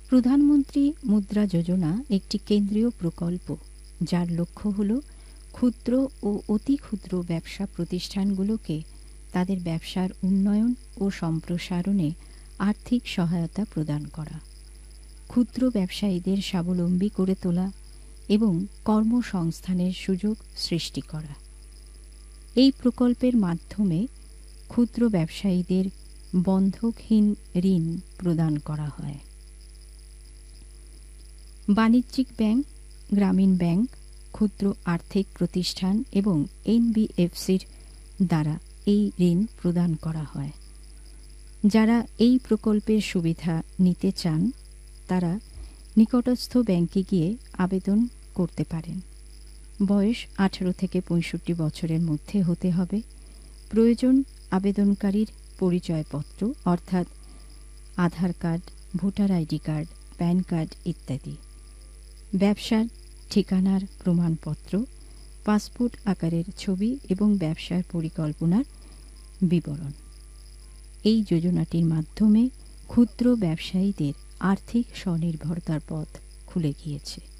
প্রধানমন্ত্রী মুদ্রা যোজনা একটি কেন্দ্রীয় প্রকল্প, যার লক্ষ্য হল ক্ষুদ্র ও অতি ক্ষুদ্র ব্যবসা প্রতিষ্ঠানগুলোকে তাদের ব্যবসার উন্নয়ন ও সম্প্রসারণে আর্থিক সহায়তা প্রদান করা, ক্ষুদ্র ব্যবসায়ীদের স্বাবলম্বী করে তোলা এবং কর্মসংস্থানের সুযোগ সৃষ্টি করা। এই প্রকল্পের মাধ্যমে ক্ষুদ্র ব্যবসায়ীদের বন্ধকহীন ঋণ প্রদান করা হয়। বাণিজ্যিক ব্যাংক, গ্রামীণ ব্যাংক, ক্ষুদ্র আর্থিক প্রতিষ্ঠান এবং এনবিএফসির দ্বারা এই ঋণ প্রদান করা হয়। যারা এই প্রকল্পের সুবিধা নিতে চান তারা নিকটস্থ ব্যাংকে গিয়ে আবেদন করতে পারেন। বয়স 18 থেকে 65 বছরের মধ্যে হতে হবে। প্রয়োজন আবেদনকারীর পরিচয়পত্র অর্থাৎ আধার card, voter ID card, pan card ইত্যাদি, ব্যবসার ঠিকানার প্রমাণপত্র, পাসপোর্ট আকারের ছবি এবং ব্যবসার পরিকল্পনার বিবরণ। এই যোজনাটির মাধ্যমে ক্ষুদ্র ব্যবসায়ীদের আর্থিক স্বনির্ভরতার পথ খুলে গিয়েছে।